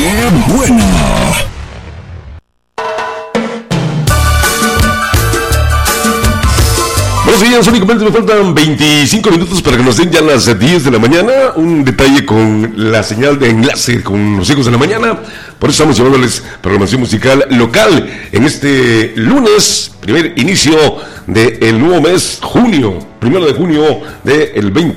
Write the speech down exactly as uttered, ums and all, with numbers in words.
¡Qué buena! Buenos días, únicamente me faltan veinticinco minutos para que nos den ya las diez de la mañana. Un detalle con la señal de enlace con los hijos de la mañana. Por eso estamos llevándoles programación musical local en este lunes, primer inicio del nuevo mes, junio, primero de junio del veinte.